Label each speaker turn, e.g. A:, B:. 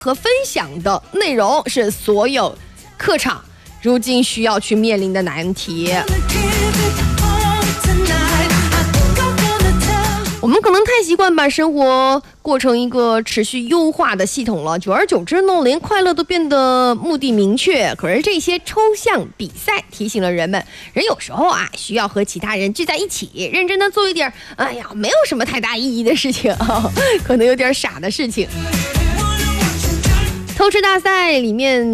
A: 和分享的内容是所有课场如今需要去面临的难题。我们可能太习惯把生活过成一个持续优化的系统了，久而久之呢，连快乐都变得目的明确。可是这些抽象比赛提醒了人们，人有时候啊需要和其他人聚在一起，认真的做一点没有什么太大意义的事情可能有点傻的事情。偷吃大赛里面